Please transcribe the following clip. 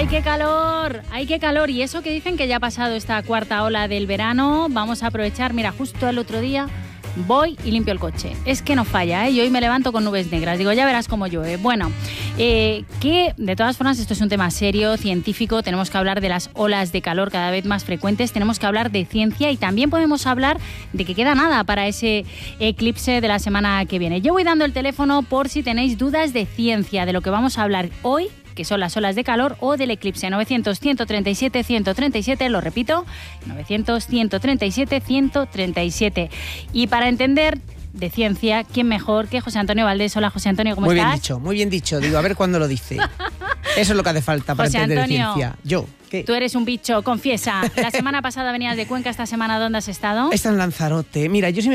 ¡Ay, qué calor! ¡Ay, qué calor! Y eso que dicen que ya ha pasado esta cuarta ola del verano, vamos a aprovechar. Mira, justo el otro día voy y limpio el coche. Es que no falla, ¿eh? Y hoy me levanto con nubes negras. Digo, ya verás cómo llueve. Bueno, que de todas formas esto es un tema serio, científico. Tenemos que hablar de las olas de calor cada vez más frecuentes. Tenemos que hablar de ciencia y también podemos hablar de que queda nada para ese eclipse de la semana que viene. Yo voy dando el teléfono por si tenéis dudas de ciencia, de lo que vamos a hablar hoy, que son las olas de calor, o del eclipse. 900-137-137, lo repito, 900-137-137. Y para entender de ciencia, ¿quién mejor que José Antonio Valdés? Hola, José Antonio, ¿cómo estás? Muy bien dicho. Digo, a ver cuándo lo dice. Eso es lo que hace falta para José entender Antonio, ciencia. Yo, ¿qué? Tú eres un bicho, confiesa. La semana pasada venías de Cuenca, esta semana, ¿dónde has estado? Está en Lanzarote. Mira, yo